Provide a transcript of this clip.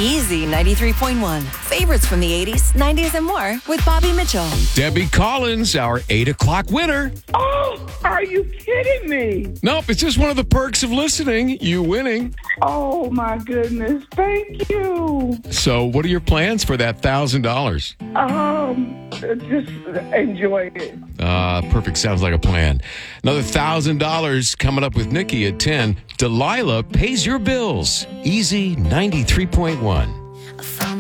Easy 93.1. Favorites from the 80s, 90s, and more with Bobby Mitchell. Debbie Collins, our 8 o'clock winner. Oh, are you kidding me? Nope, it's just one of the perks of listening. You winning. Oh, my goodness. Thank you. So what are your plans for that $1,000? Just enjoy it. Perfect. Sounds like a plan. Another $1,000 coming up with Nikki at 10. Delilah pays your bills. Easy 93.1.